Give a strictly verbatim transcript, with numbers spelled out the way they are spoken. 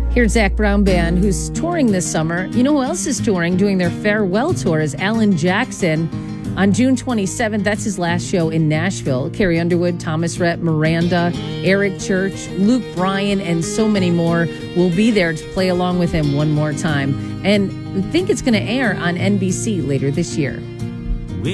Here's Zac Brown Band, who's touring this summer. You know who else is touring, doing their farewell tour, is Alan Jackson. On June twenty-seventh, that's his last show in Nashville. Carrie Underwood, Thomas Rhett, Miranda, Eric Church, Luke Bryan, and so many more will be there to play along with him one more time. And I think it's going to air on N B C later this year.